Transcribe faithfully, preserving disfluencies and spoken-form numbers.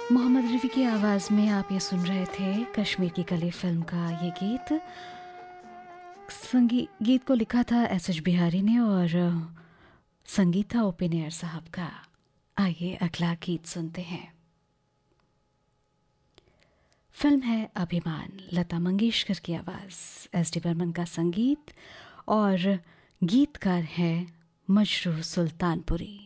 मोहम्मद रफ़ी की आवाज़ में आप ये सुन रहे थे कश्मीर की कली फिल्म का ये गीत। संगीत गीत को लिखा था एस एच बिहारी ने और संगीत था ओपी नैयर साहब का। आइए अगला गीत सुनते हैं। फिल्म है अभिमान, लता मंगेशकर की आवाज़, एस डी बर्मन का संगीत और गीतकार है मजरूह सुल्तानपुरी।